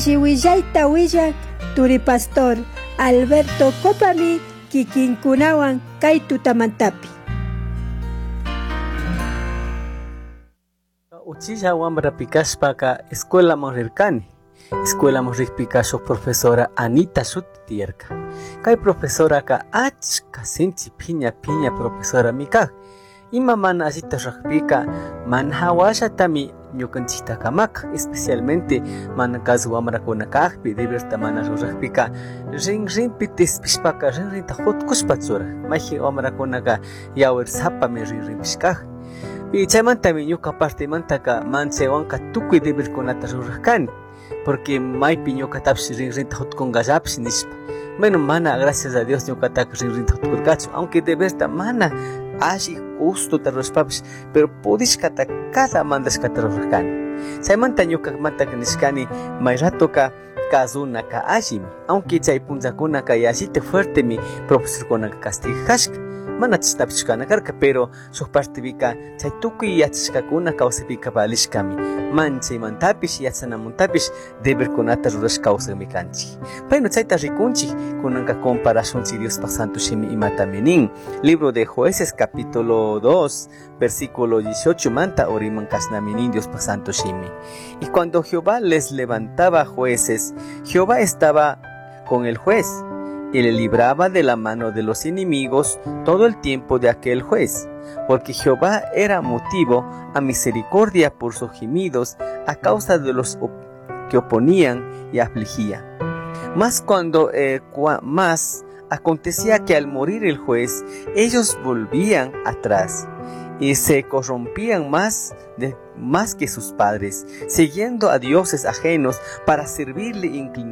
Chiwillaita willak Turi Pastor Alberto Copami kikinkunawan kay tutamantapi. Uchilla wambra pikashpaka escuela rirkani. Escuela rikpikasho profesora Anita Sutierka. Kay profesora ka achka sinchi piña profesora mikak. Ima mana allita rakpika manhawasha tami ñukanchikta kamaka, especialmente mana kazu wamrakuna kakpi diverta mana rakpika rinpi tispishpaka rinta hutkushpa tzura mayji wamrakunaka yawer sapami rinpishkaj. Y chaymantami ñuka partemantaka manchaywanka tukuy deberkunata rurakani, porque maypi ñukatapish rinta hutkungallapish nishpa. Bueno, mana, gracias a Dios ñukataka rinta hutkurkachu, aunque deberta mana ashi justo tarrospapish, pero podishkata cada mandashkata rurakani. Chaymanta ñukamantaka nishkani may ratoka kazunaka ashimi, aunque chay punchakunaka yashita fuertemi profesorkunaka castigashka. Mana chistapishkana karka, pero su parte vika chay tukuy yachashkakuna kawsapika balishkami manchaymantapish yachanamuntapish deberkunata rurash kawsami kanchik. Bueno, chayta rikunchik kunanka comparacionchi Diospa Santo Shimi imatami nin. Libro de Jueces capítulo 2 versículo 18 manta oriman kasnami nin Diospa Santo Shimi. Y cuando Jehová les levantaba jueces, Jehová estaba con el juez y le libraba de la mano de los enemigos todo el tiempo de aquel juez, porque Jehová era motivo a misericordia por sus gemidos a causa de los que oponían y afligían. Mas cuando más acontecía que al morir el juez, ellos volvían atrás y se corrompían más que sus padres, siguiendo a dioses ajenos para servirle inclinados